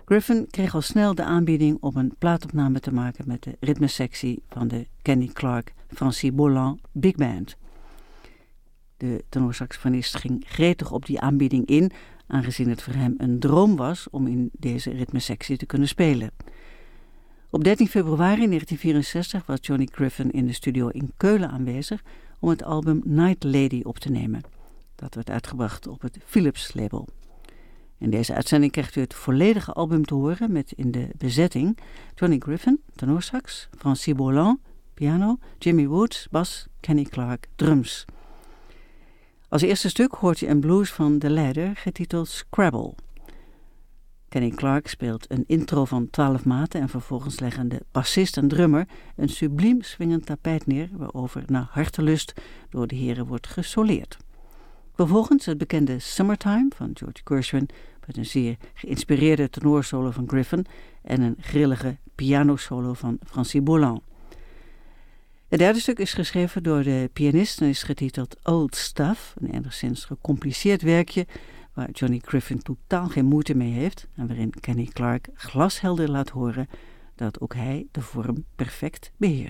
Griffin kreeg al snel de aanbieding om een plaatopname te maken met de ritmesectie van de Kenny Clarke Francis Bolland Big Band. De tenorsaxofonist ging gretig op die aanbieding in, aangezien het voor hem een droom was om in deze ritmesectie te kunnen spelen. Op 13 februari 1964 was Johnny Griffin in de studio in Keulen aanwezig om het album Night Lady op te nemen. Dat werd uitgebracht op het Philips label. In deze uitzending krijgt u het volledige album te horen met in de bezetting Johnny Griffin, tenorsax, Francis Bolland, piano, Jimmy Woods, bas, Kenny Clarke, drums. Als eerste stuk hoort je een blues van De Leider getiteld Scrabble. Kenny Clarke speelt een intro van 12 maten en vervolgens leggen de bassist en drummer een subliem swingend tapijt neer waarover naar hartelust door de heren wordt gesoleerd. Vervolgens het bekende Summertime van George Gershwin met een zeer geïnspireerde tenorsolo van Griffin en een grillige pianosolo van Francis Bolland. Het derde stuk is geschreven door de pianist en is getiteld Old Stuff, een enigszins gecompliceerd werkje waar Johnny Griffin totaal geen moeite mee heeft en waarin Kenny Clarke glashelder laat horen dat ook hij de vorm perfect beheerst.